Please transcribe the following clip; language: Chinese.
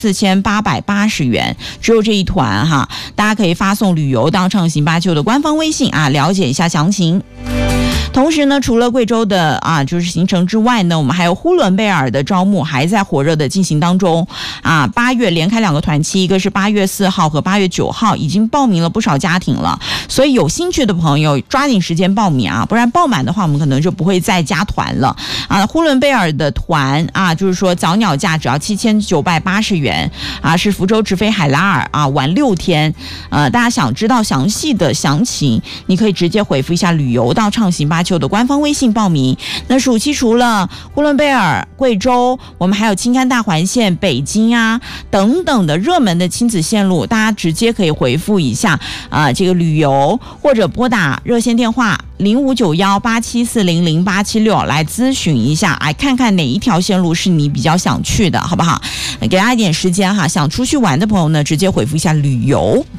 4880元，只有这一团哈，大家可以发送旅游到畅行巴丘的官方微信啊，了解一下详情。同时呢，除了贵州的就是行程之外呢，我们还有呼伦贝尔的招募还在火热的进行当中啊。8月连开2个团期，一个是8月4号和8月9号，已经报名了不少家庭了，所以有兴趣的朋友抓紧时间报名啊，不然报满的话，我们可能就不会再加团了啊。呼伦贝尔的团啊，就是说早鸟价只要7980元啊，是福州直飞海拉尔啊，玩6天。大家想知道详细的详情，你可以直接回复一下旅游到畅行巴丘的官方微信报名。那暑期除了呼伦贝尔、贵州，我们还有青甘大环线、北京啊等等的热门的亲子线路，大家直接可以回复一下这个旅游，或者拨打热线电话059187400876来咨询一下，看看哪一条线路是你比较想去的，好不好？给大家一点时间哈，想出去玩的朋友呢，直接回复一下旅游。